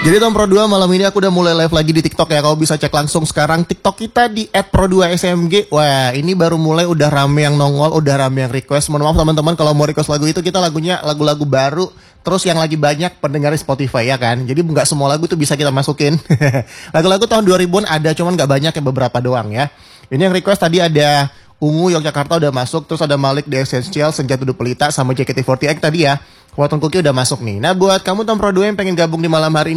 Jadi Tom Pro 2 malam ini aku udah mulai live lagi di TikTok ya. Kau bisa cek langsung sekarang TikTok kita di @pro2smg. Wah, ini baru mulai udah rame yang nongol, udah rame yang request. Mohon maaf teman-teman kalau mau request lagu itu, kita lagunya lagu-lagu baru. Terus yang lagi banyak pendengar di Spotify ya kan. Jadi nggak semua lagu tuh bisa kita masukin. Lagu-lagu tahun 2000-an ada, cuman nggak banyak ya, beberapa doang ya. Ini yang request tadi ada Ungu Yogyakarta udah masuk, terus ada Malik The Essential, Senja Tuduh Pelita, sama JKT48 tadi ya. Cotton Cookie udah masuk nih. Nah buat kamu Tom Pro 2 yang pengen gabung di malam hari ini,